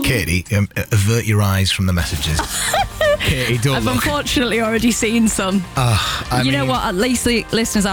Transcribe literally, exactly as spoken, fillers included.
Katie, um, avert your eyes from the messages. Katie, don't I've look. unfortunately already seen some. Uh, I you mean, know what? At least the listeners